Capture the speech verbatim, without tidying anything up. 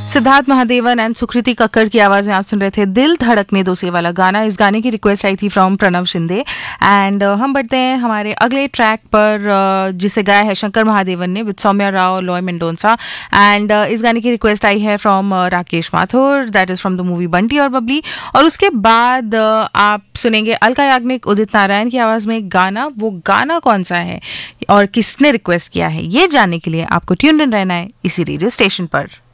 Siddharth Mahadevan and सुकृति कक्कड़ की आवाज में आप सुन रहे थे दिल धड़कने दो से वाला गाना। इस गाने की रिक्वेस्ट आई थी from Pranav Shinde. And uh, हम बढ़ते हैं हमारे अगले ट्रैक पर, uh, जिसे गाया है शंकर महादेवन ने with Saumya Rao, Loy Mendonsa. And uh, इस गाने की रिक्वेस्ट आई है from uh, Rakesh Mathur, that is from the movie Bunty और बबली। और उसके बाद uh, आप सुनेंगे अलका याग्निक, उदित नारायण की आवाज में गाना। वो गाना कौन सा है और किसने रिक्वेस्ट किया है, ये जानने के लिए आपको ट्यून्ड इन रहना है इसी रेडियो स्टेशन पर।